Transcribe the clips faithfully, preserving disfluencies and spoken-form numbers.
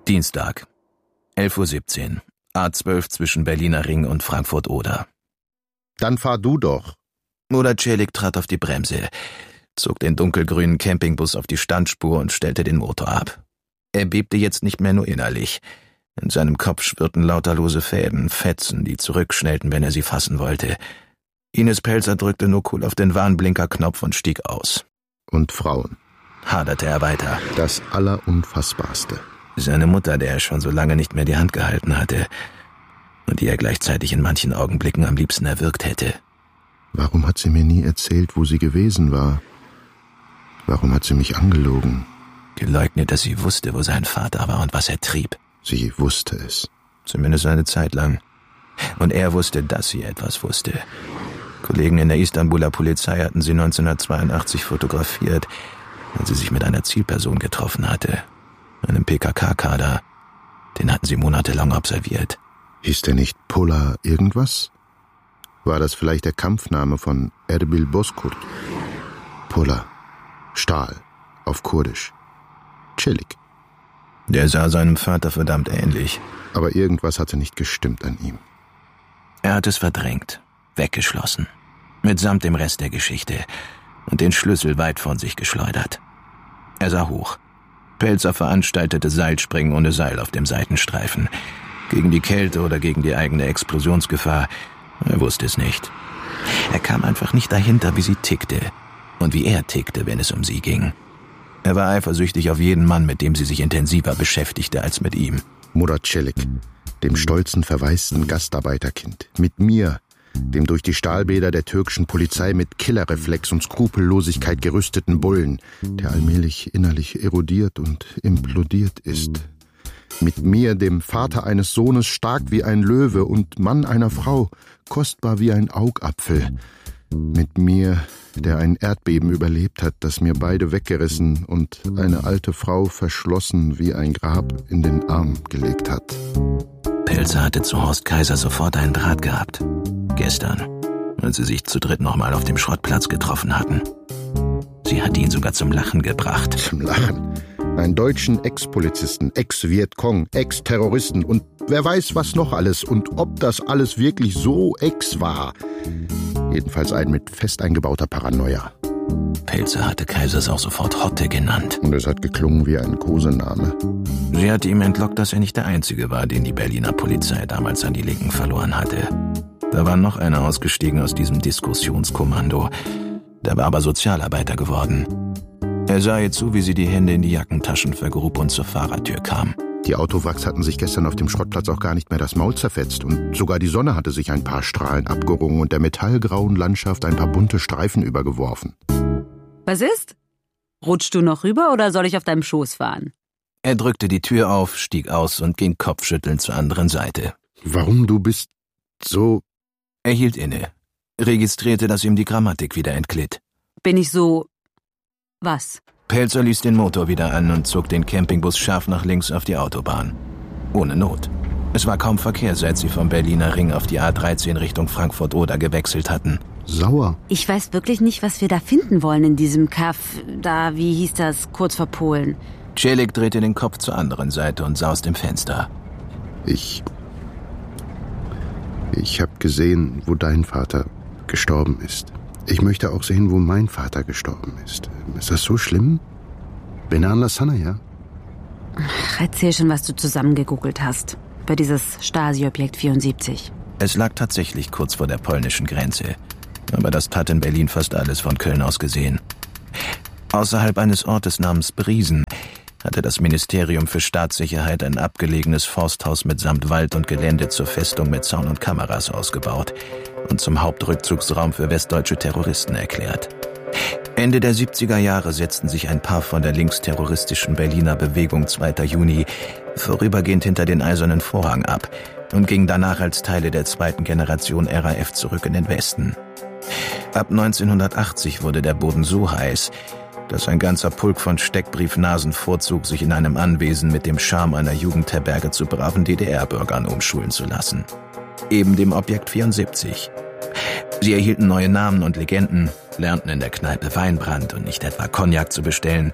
Dienstag, elf Uhr siebzehn, A zwölf zwischen Berliner Ring und Frankfurt-Oder. Dann fahr du doch. Murat Celik trat auf die Bremse, zog den dunkelgrünen Campingbus auf die Standspur und stellte den Motor ab. Er bebte jetzt nicht mehr nur innerlich. In seinem Kopf schwirrten lauterlose Fäden, Fetzen, die zurückschnellten, wenn er sie fassen wollte. Ines Pelzer drückte nur cool auf den Warnblinkerknopf und stieg aus. Und Frauen, haderte er weiter. Das Allerunfassbarste. Seine Mutter, der er schon so lange nicht mehr die Hand gehalten hatte und die er gleichzeitig in manchen Augenblicken am liebsten erwürgt hätte. Warum hat sie mir nie erzählt, wo sie gewesen war? Warum hat sie mich angelogen? Geleugnet, dass sie wusste, wo sein Vater war und was er trieb. Sie wusste es. Zumindest eine Zeit lang. Und er wusste, dass sie etwas wusste. Kollegen in der Istanbuler Polizei hatten sie neunzehnhundertzweiundachtzig fotografiert, als sie sich mit einer Zielperson getroffen hatte. Einem P K K-Kader. Den hatten sie monatelang observiert. Hieß der nicht Pola irgendwas? War das vielleicht der Kampfname von Erbil Bozkurt? Pola. Stahl. Auf Kurdisch. Celik. Der sah seinem Vater verdammt ähnlich. Aber irgendwas hatte nicht gestimmt an ihm. Er hat es verdrängt, weggeschlossen, mitsamt dem Rest der Geschichte und den Schlüssel weit von sich geschleudert. Er sah hoch. Pelzer veranstaltete Seilspringen ohne Seil auf dem Seitenstreifen. Gegen die Kälte oder gegen die eigene Explosionsgefahr, er wusste es nicht. Er kam einfach nicht dahinter, wie sie tickte und wie er tickte, wenn es um sie ging. Er war eifersüchtig auf jeden Mann, mit dem sie sich intensiver beschäftigte als mit ihm. Murat Celik, dem stolzen, verwaisten Gastarbeiterkind. Mit mir, dem durch die Stahlbäder der türkischen Polizei mit Killerreflex und Skrupellosigkeit gerüsteten Bullen, der allmählich innerlich erodiert und implodiert ist. Mit mir, dem Vater eines Sohnes, stark wie ein Löwe und Mann einer Frau, kostbar wie ein Augapfel. Mit mir, der ein Erdbeben überlebt hat, das mir beide weggerissen und eine alte Frau verschlossen wie ein Grab in den Arm gelegt hat. Pelzer hatte zu Horst Kaiser sofort einen Draht gehabt. Gestern, als sie sich zu dritt nochmal auf dem Schrottplatz getroffen hatten. Sie hatte ihn sogar zum Lachen gebracht. Zum Lachen? Einen deutschen Ex-Polizisten, Ex-Vietcong, Ex-Terroristen und wer weiß was noch alles und ob das alles wirklich so ex war. Jedenfalls ein mit fest eingebauter Paranoia. Pelzer hatte Kaisers auch sofort Hotte genannt. Und es hat geklungen wie ein Kosename. Sie hatte ihm entlockt, dass er nicht der Einzige war, den die Berliner Polizei damals an die Linken verloren hatte. Da war noch einer ausgestiegen aus diesem Diskussionskommando. Der war aber Sozialarbeiter geworden. Er sah ihr zu, wie sie die Hände in die Jackentaschen vergrub und zur Fahrertür kam. Die Autowracks hatten sich gestern auf dem Schrottplatz auch gar nicht mehr das Maul zerfetzt und sogar die Sonne hatte sich ein paar Strahlen abgerungen und der metallgrauen Landschaft ein paar bunte Streifen übergeworfen. Was ist? Rutschst du noch rüber oder soll ich auf deinem Schoß fahren? Er drückte die Tür auf, stieg aus und ging kopfschüttelnd zur anderen Seite. Warum du bist so... Er hielt inne, registrierte, dass ihm die Grammatik wieder entglitt. Bin ich so... was? Pelzer ließ den Motor wieder an und zog den Campingbus scharf nach links auf die Autobahn. Ohne Not. Es war kaum Verkehr, seit sie vom Berliner Ring auf die A dreizehn Richtung Frankfurt-Oder gewechselt hatten. Sauer. Ich weiß wirklich nicht, was wir da finden wollen in diesem Kaff, da, wie hieß das, kurz vor Polen. Celik drehte den Kopf zur anderen Seite und sah aus dem Fenster. Ich... Ich habe gesehen, wo dein Vater gestorben ist. Ich möchte auch sehen, wo mein Vater gestorben ist. Ist das so schlimm? Benan Lassana, ja? Ach, erzähl schon, was du zusammengegoogelt hast. Über dieses Stasi-Objekt vierundsiebzig. Es lag tatsächlich kurz vor der polnischen Grenze. Aber das hat in Berlin fast alles von Köln aus gesehen. Außerhalb eines Ortes namens Briesen hatte das Ministerium für Staatssicherheit ein abgelegenes Forsthaus mitsamt Wald und Gelände zur Festung mit Zaun und Kameras ausgebaut und zum Hauptrückzugsraum für westdeutsche Terroristen erklärt. Ende der siebziger Jahre setzten sich ein paar von der linksterroristischen Berliner Bewegung zweiter Juni vorübergehend hinter den Eisernen Vorhang ab und gingen danach als Teile der zweiten Generation R A F zurück in den Westen. Ab neunzehnhundertachtzig wurde der Boden so heiß, dass ein ganzer Pulk von Steckbriefnasen vorzog, sich in einem Anwesen mit dem Charme einer Jugendherberge zu braven D D R-Bürgern umschulen zu lassen. Eben dem Objekt vierundsiebzig. Sie erhielten neue Namen und Legenden, lernten in der Kneipe Weinbrand und nicht etwa Cognac zu bestellen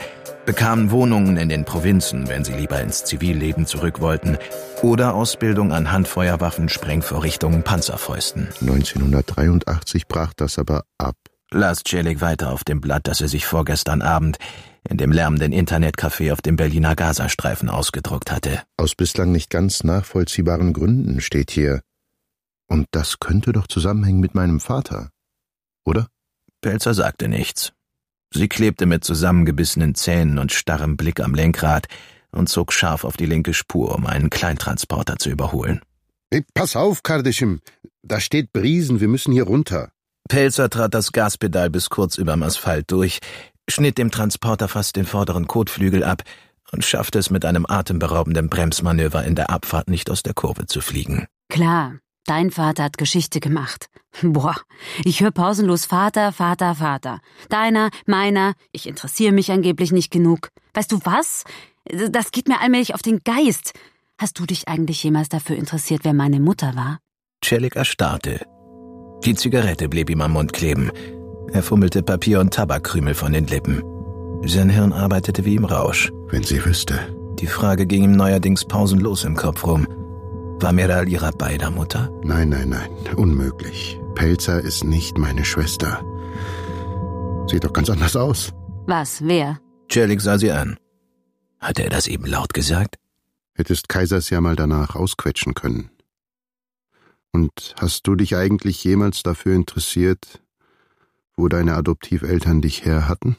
bekamen Wohnungen in den Provinzen, wenn sie lieber ins Zivilleben zurück wollten, oder Ausbildung an Handfeuerwaffen, Sprengvorrichtungen, Panzerfäusten. neunzehnhundertdreiundachtzig brach das aber ab. Las Celik weiter auf dem Blatt, das er sich vorgestern Abend in dem lärmenden Internetcafé auf dem Berliner Gazastreifen ausgedruckt hatte. Aus bislang nicht ganz nachvollziehbaren Gründen steht hier. Und das könnte doch zusammenhängen mit meinem Vater, oder? Pelzer sagte nichts. Sie klebte mit zusammengebissenen Zähnen und starrem Blick am Lenkrad und zog scharf auf die linke Spur, um einen Kleintransporter zu überholen. Hey, pass auf, Kardeschim. Da steht Briesen, wir müssen hier runter. Pelzer trat das Gaspedal bis kurz überm Asphalt durch, schnitt dem Transporter fast den vorderen Kotflügel ab und schaffte es mit einem atemberaubenden Bremsmanöver in der Abfahrt nicht aus der Kurve zu fliegen. Klar, dein Vater hat Geschichte gemacht. Boah, ich höre pausenlos Vater, Vater, Vater. Deiner, meiner, ich interessiere mich angeblich nicht genug. Weißt du was? Das geht mir allmählich auf den Geist. Hast du dich eigentlich jemals dafür interessiert, wer meine Mutter war? Celik erstarrte. Die Zigarette blieb ihm am Mund kleben. Er fummelte Papier und Tabakkrümel von den Lippen. Sein Hirn arbeitete wie im Rausch. Wenn sie wüsste. Die Frage ging ihm neuerdings pausenlos im Kopf rum. War Meral ihrer beider Mutter? Nein, nein, nein, unmöglich. Pelzer ist nicht meine Schwester. Sieht doch ganz anders aus. Was, wer? Celik sah sie an. Hatte er das eben laut gesagt? Hättest Kaisers ja mal danach ausquetschen können. Und hast du dich eigentlich jemals dafür interessiert, wo deine Adoptiveltern dich her hatten?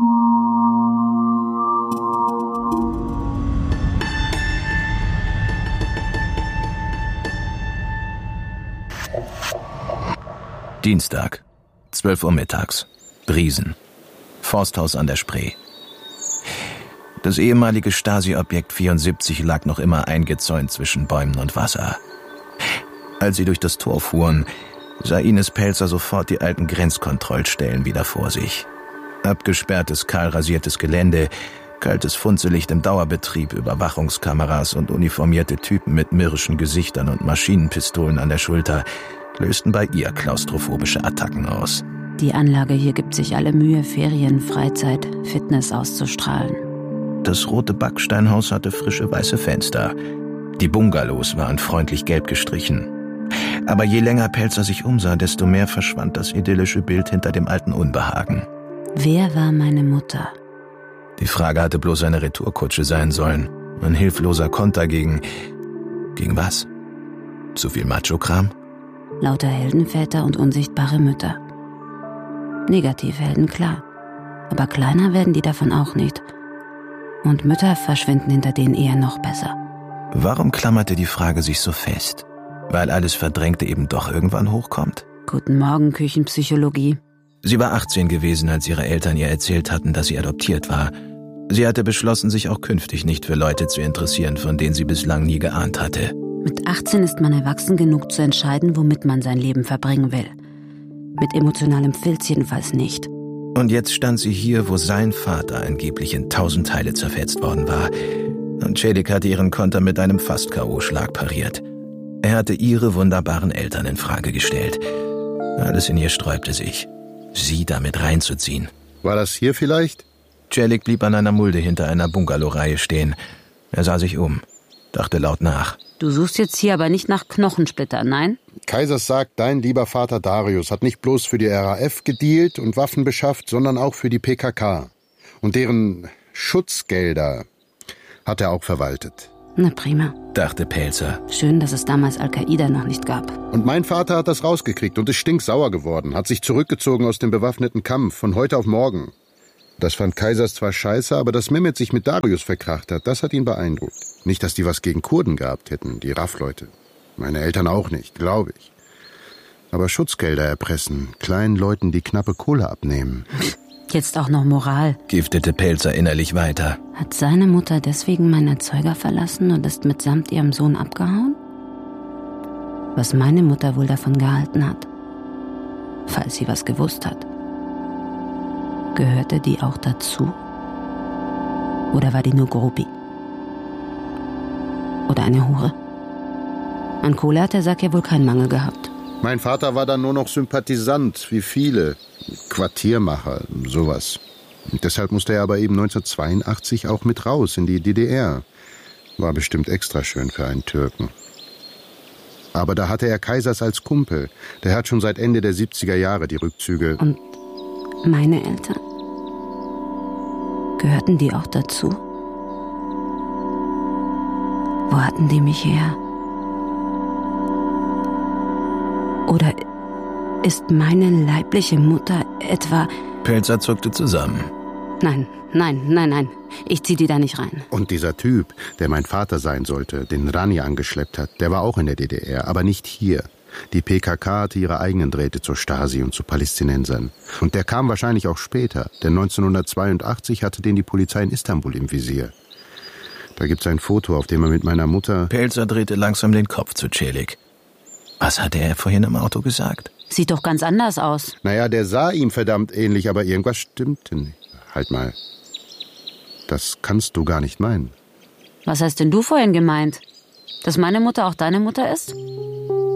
Dienstag, zwölf Uhr mittags. Briesen. Forsthaus an der Spree. Das ehemalige Stasi-Objekt vierundsiebzig lag noch immer eingezäunt zwischen Bäumen und Wasser. Als sie durch das Tor fuhren, sah Ines Pelzer sofort die alten Grenzkontrollstellen wieder vor sich. Abgesperrtes, kahlrasiertes Gelände, kaltes Funzellicht im Dauerbetrieb, Überwachungskameras und uniformierte Typen mit mürrischen Gesichtern und Maschinenpistolen an der Schulter lösten bei ihr klaustrophobische Attacken aus. Die Anlage hier gibt sich alle Mühe, Ferien, Freizeit, Fitness auszustrahlen. Das rote Backsteinhaus hatte frische weiße Fenster. Die Bungalows waren freundlich gelb gestrichen. Aber je länger Pelzer sich umsah, desto mehr verschwand das idyllische Bild hinter dem alten Unbehagen. Wer war meine Mutter? Die Frage hatte bloß eine Retourkutsche sein sollen. Ein hilfloser Konter gegen... Gegen was? Zu viel Macho-Kram? Lauter Heldenväter und unsichtbare Mütter. Negativhelden, klar. Aber kleiner werden die davon auch nicht. Und Mütter verschwinden hinter denen eher noch besser. Warum klammerte die Frage sich so fest? Weil alles Verdrängte eben doch irgendwann hochkommt? Guten Morgen, Küchenpsychologie. Sie war achtzehn gewesen, als ihre Eltern ihr erzählt hatten, dass sie adoptiert war. Sie hatte beschlossen, sich auch künftig nicht für Leute zu interessieren, von denen sie bislang nie geahnt hatte. Mit achtzehn ist man erwachsen genug zu entscheiden, womit man sein Leben verbringen will. Mit emotionalem Filz jedenfalls nicht. Und jetzt stand sie hier, wo sein Vater angeblich in tausend Teile zerfetzt worden war. Und Celik hatte ihren Konter mit einem Fast-K O-Schlag pariert. Er hatte ihre wunderbaren Eltern in Frage gestellt. Alles in ihr sträubte sich, sie damit reinzuziehen. War das hier vielleicht? Celik blieb an einer Mulde hinter einer Bungalow-Reihe stehen. Er sah sich um, dachte laut nach. Du suchst jetzt hier aber nicht nach Knochensplittern, nein? Kaisers sagt, dein lieber Vater Darius hat nicht bloß für die R A F gedealt und Waffen beschafft, sondern auch für die P K K. Und deren Schutzgelder hat er auch verwaltet. Na prima, dachte Pelzer. Schön, dass es damals Al-Qaida noch nicht gab. Und mein Vater hat das rausgekriegt und ist stinksauer geworden, hat sich zurückgezogen aus dem bewaffneten Kampf, von heute auf morgen. Das fand Kaisers zwar scheiße, aber dass Mehmet sich mit Darius verkracht hat, das hat ihn beeindruckt. Nicht, dass die was gegen Kurden gehabt hätten, die R A F-Leute. Meine Eltern auch nicht, glaube ich. Aber Schutzgelder erpressen, kleinen Leuten die knappe Kohle abnehmen. Jetzt auch noch Moral, giftete Pelzer innerlich weiter. Hat seine Mutter deswegen meinen Erzeuger verlassen und ist mitsamt ihrem Sohn abgehauen? Was meine Mutter wohl davon gehalten hat? Falls sie was gewusst hat. Gehörte die auch dazu? Oder war die nur Grobi? Oder eine Hure? An Kohle hat der Sack ja wohl keinen Mangel gehabt. Mein Vater war dann nur noch Sympathisant, wie viele. Quartiermacher, sowas. Deshalb musste er aber eben neunzehnhundertzweiundachtzig auch mit raus in die D D R. War bestimmt extra schön für einen Türken. Aber da hatte er Kaisers als Kumpel. Der hat schon seit Ende der siebziger Jahre die Rückzüge. Und meine Eltern? Gehörten die auch dazu? Wo hatten die mich her? Oder ist meine leibliche Mutter etwa... Pelzer zuckte zusammen. Nein, nein, nein, nein. Ich zieh die da nicht rein. Und dieser Typ, der mein Vater sein sollte, den Rani angeschleppt hat, der war auch in der D D R, aber nicht hier. Die P K K hatte ihre eigenen Drähte zur Stasi und zu Palästinensern. Und der kam wahrscheinlich auch später, denn neunzehnhundertzweiundachtzig hatte den die Polizei in Istanbul im Visier. Da gibt's ein Foto, auf dem er mit meiner Mutter... Pelzer drehte langsam den Kopf zu Celik. Was hatte er vorhin im Auto gesagt? Sieht doch ganz anders aus. Naja, der sah ihm verdammt ähnlich, aber irgendwas stimmte nicht. Halt mal. Das kannst du gar nicht meinen. Was hast denn du vorhin gemeint? Dass meine Mutter auch deine Mutter ist?